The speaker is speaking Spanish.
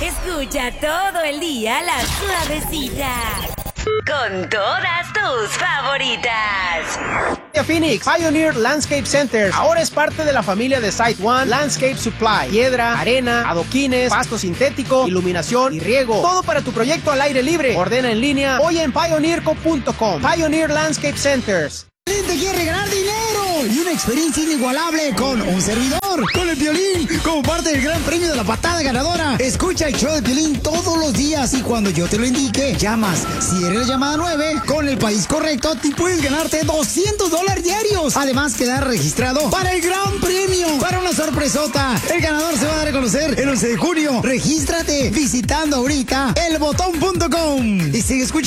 Escucha todo el día la suavecita. Con todas tus favoritas. Phoenix, Pioneer Landscape Center. Ahora es parte de la familia de Site One Landscape Supply. Piedra, arena, adoquines, pasto sintético, iluminación y riego. Todo para tu proyecto al aire libre. Ordena en línea hoy en pioneerco.com. Pioneer Landscape Centers. Te quiere regalar dinero y una experiencia inigualable con un servidor, con el Piolín, como parte del gran premio de la patada ganadora. Escucha el show de Piolín todos los días y cuando yo te lo indique, llamas. Si eres la llamada 9, con el país correcto, te puedes ganarte $200 diarios. Además, quedar registrado para el gran premio, para una sorpresota. El ganador se va a dar a conocer el 11 de junio. Regístrate visitando ahorita elbotón.com y sigue escuchando.